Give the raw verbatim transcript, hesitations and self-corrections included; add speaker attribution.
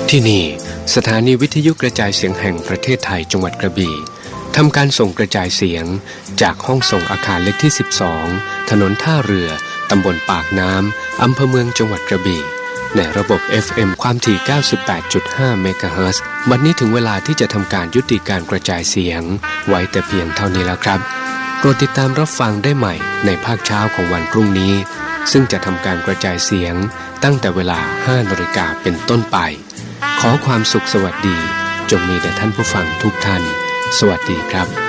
Speaker 1: ที่นี่สถานีวิทยุกระจายเสียงแห่งประเทศไทยจังหวัดกระบี่ทำการส่งกระจายเสียงจากห้องส่งอาคารเล็กที่สิบสองถนนท่าเรือตำบลปากน้ำอำเภอเมืองจังหวัดกระบี่ในระบบ เอฟ เอ็ม ความถี่ เก้าสิบแปดจุดห้า เมกะเฮิรตซ์บัดนี้ถึงเวลาที่จะทำการยุติการกระจายเสียงไว้แต่เพียงเท่านี้แล้วครับโปรดติดตามรับฟังได้ใหม่ในภาคเช้าของวันพรุ่งนี้ซึ่งจะทำการกระจายเสียงตั้งแต่เวลา ห้านาฬิกาเป็นต้นไปขอความสุขสวัสดีจงมีแด่ท่านผู้ฟังทุกท่านสวัสดีครับ